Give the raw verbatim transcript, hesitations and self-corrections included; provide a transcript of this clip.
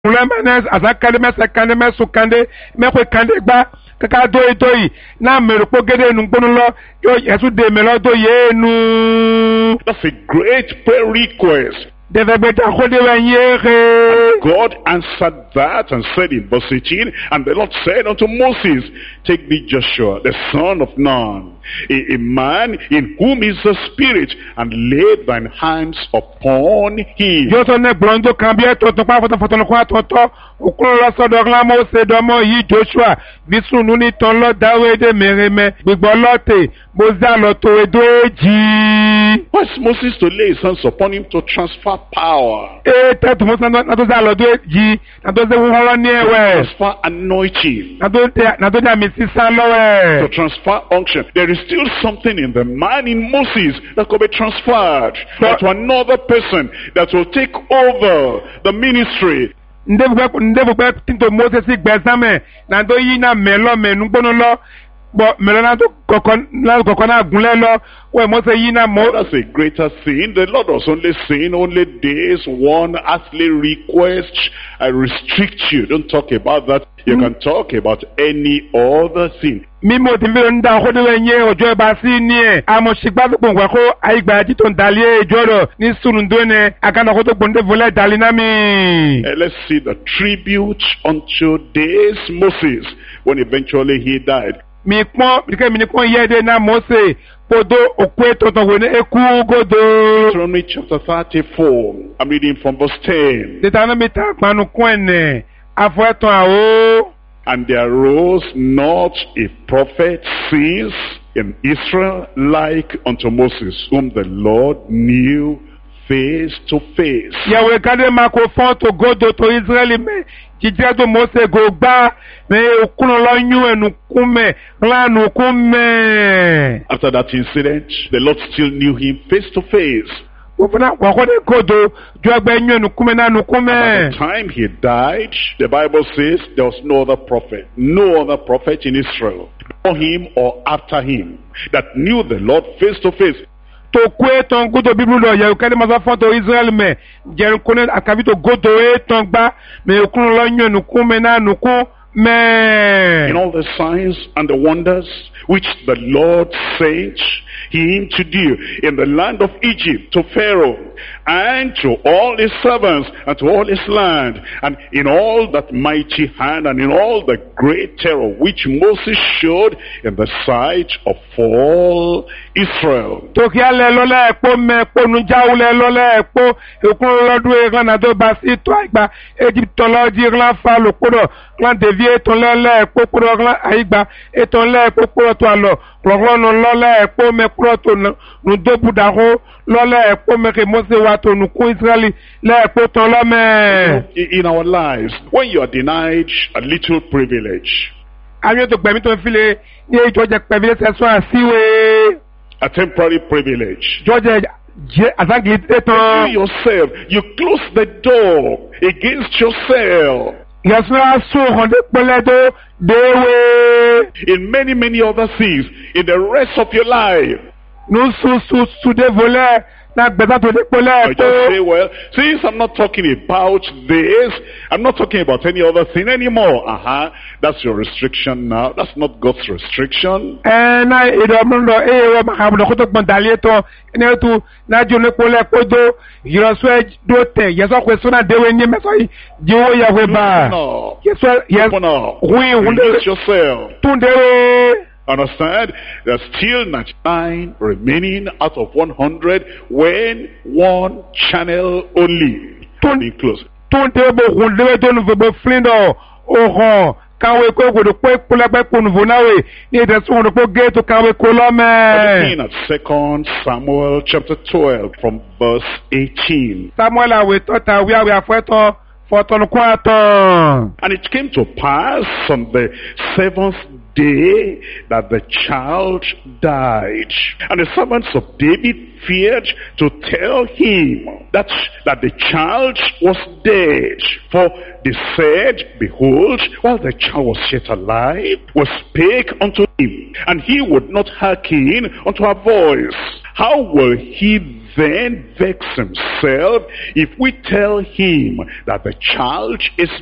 Lemenes azakande mesekande mesukande mekwe kande gba kaka do itoyi na merupo gede nungbono lo yo Yesu de melo do yenu. That's a great prayer request. God answered that and said in verse eighteen, and the Lord said unto Moses, take thee Joshua, the son of Nun, a, a man in whom is the Spirit, and lay thine hands upon him. What's Moses to lay his hands upon him to transfer power? To transfer anointing. To transfer unction. There is still something in the man in Moses that could be transferred but to another person that will take over the ministry. But that's a greater sin. The Lord was only saying, only this one earthly request, I restrict you. Don't talk about that. You can talk about any other thing. Uh, let's see the tribute unto this Moses when eventually he died. Deuteronomy chapter thirty-four. I'm reading from verse ten. And there arose not a prophet since in Israel like unto Moses, whom the Lord knew face to face. After that incident, the Lord still knew him face to face. By the time he died, the Bible says there was no other prophet, no other prophet in Israel, before him or after him, that knew the Lord face to face. To kwe ton godo biblulo ya ukade mazafonto Israel me je kone akabito godo e ton gba me okun lo yan nuku me na nuku me. In all the signs and the wonders which the Lord sent him to do in the land of Egypt to Pharaoh and to all his servants and to all his land, and in all that mighty hand and in all the great terror which Moses showed in the sight of all Israel. In our lives, when you are denied a little privilege, a temporary privilege, you yourself, you close the door against yourself. In many, many other things, in the rest of your life. I just say, well, since I'm not talking about this, I'm not talking about any other thing anymore. Uh-huh. That's your restriction now. That's not God's restriction. What no. Open up. Release yourself. Understand? There's still ninety-nine remaining out of one hundred when one channel only can be closed. Looking at Second Samuel chapter twelve from verse eighteen. And it came to pass on the seventh day that the child died. And the servants of David feared to tell him that, that the child was dead. For they said, behold, while the child was yet alive, we spake unto him, and he would not hearken unto our voice. How will he then vex himself if we tell him that the child is